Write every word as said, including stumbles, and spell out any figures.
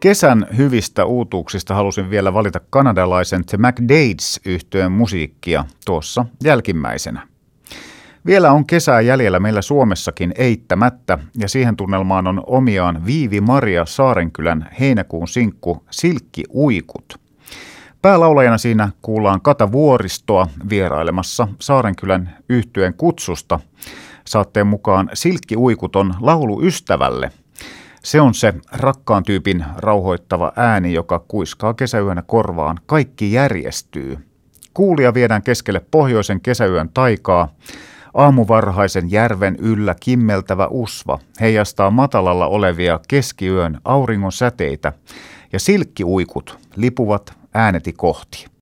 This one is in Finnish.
Kesän hyvistä uutuuksista halusin vielä valita kanadalaisen The McDades-yhtyeen musiikkia tuossa jälkimmäisenä. Vielä on kesää jäljellä meillä Suomessakin eittämättä, ja siihen tunnelmaan on omiaan Viivi-Maria Saarenkylän heinäkuun sinkku Silkkiuikut. Päälaulajana siinä kuullaan Kata Vuoristoa vierailemassa Saarenkylän yhtyeen kutsusta. Saatteen mukaan Silkkiuikut on laulu ystävälle. Se on se rakkaan tyypin rauhoittava ääni, joka kuiskaa kesäyönä korvaan. Kaikki järjestyy. Kuulija viedään keskelle pohjoisen kesäyön taikaa. Aamuvarhaisen järven yllä kimmeltävä usva heijastaa matalalla olevia keskiyön auringon säteitä ja silkkiuikut lipuvat ääneti kohti.